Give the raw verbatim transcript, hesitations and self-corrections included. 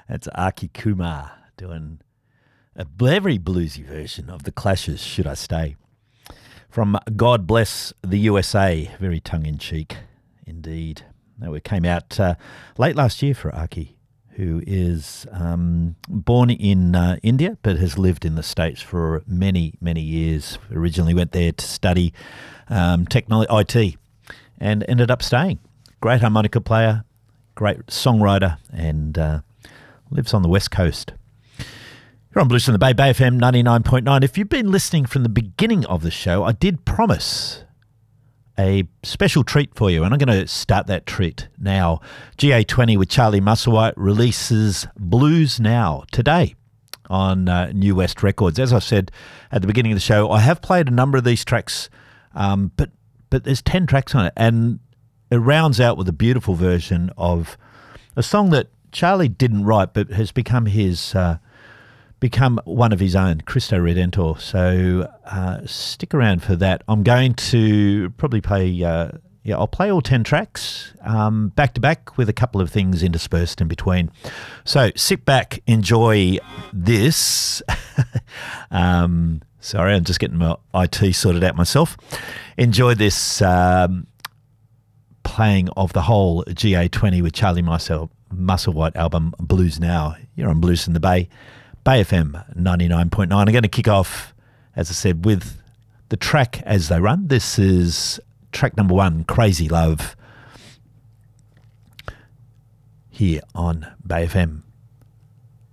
That's Aki Kumar doing a very bluesy version of The Clash's Should I Stay? From God Bless the U S A, very tongue-in-cheek indeed. That came out uh, late last year for Aki, who is um, born in uh, India but has lived in the States for many, many years. Originally went there to study um, technology, I T, and ended up staying. Great harmonica player, great songwriter, and uh, lives on the West Coast. You're on Blues in the Bay, Bay F M ninety-nine point nine. If you've been listening from the beginning of the show, I did promise a special treat for you, and I'm going to start that treat now. G A twenty with Charlie Musselwhite releases Blues Now today on uh, New West Records. As I said at the beginning of the show, I have played a number of these tracks, um, but but there's ten tracks on it, and it rounds out with a beautiful version of a song that Charlie didn't write but has become his uh, become one of his own, Cristo Redentor. So uh, stick around for that. I'm going to probably play, uh, yeah, I'll play all ten tracks um, back to back with a couple of things interspersed in between. So sit back, enjoy this. um, sorry, I'm just getting my I T sorted out myself. Enjoy this um, playing of the whole G A twenty with Charlie Musselwhite Musselwhite album, Blues Now. You're on Blues in the Bay, Bay F M ninety-nine point nine. I'm going to kick off, as I said, with the track As They Run. This is track number one, Crazy Love, here on Bay F M.